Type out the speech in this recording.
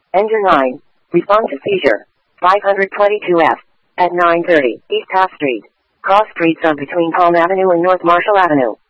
Engine 9. Respond to seizure. 522F. At 9:30 East Half Street. Cross streets are between Palm Avenue and North Marshall Avenue.